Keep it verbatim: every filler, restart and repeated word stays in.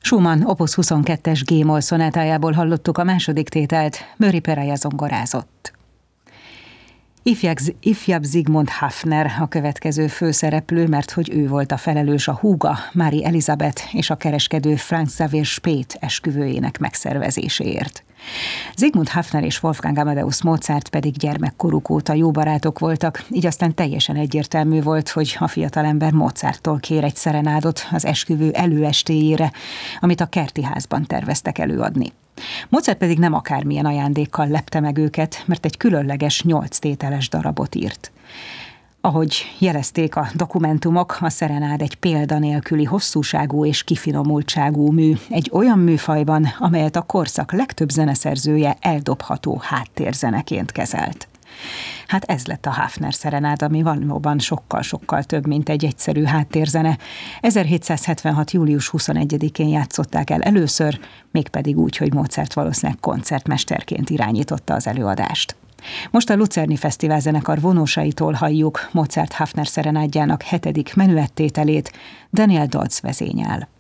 Schumann Opus huszonkettes G-moll szonátájából hallottuk a második tételt, Murray Peraja zongorázott. Ifjabb Zsigmond Hafner a következő főszereplő, mert hogy ő volt a felelős a húga, Mári Elizabeth és a kereskedő Franz Xaver Speth esküvőjének megszervezéséért. Zsigmond Hafner és Wolfgang Amadeus Mozart pedig gyermekkoruk óta jó barátok voltak, így aztán teljesen egyértelmű volt, hogy a fiatalember Mozarttól kér egy szerenádot az esküvő előestéjére, amit a kerti házban terveztek előadni. Mozart pedig nem akármilyen ajándékkal lepte meg őket, mert egy különleges nyolc tételes darabot írt. Ahogy jelezték a dokumentumok, a szerenád egy példanélküli hosszúságú és kifinomultságú mű, egy olyan műfajban, amelyet a korszak legtöbb zeneszerzője eldobható háttérzeneként kezelt. Hát ez lett a Hafner szerenád, ami valóban sokkal-sokkal több, mint egy egyszerű háttérzene. ezerhétszázhetvenhat július huszonegyedikén játszották el először, mégpedig úgy, hogy Mozart valószínűleg koncertmesterként irányította az előadást. Most a Lucerni Fesztivál zenekar vonósaitól halljuk Mozart Hafner szerenádjának hetedik menüettételét, Daniel Dodds vezényel.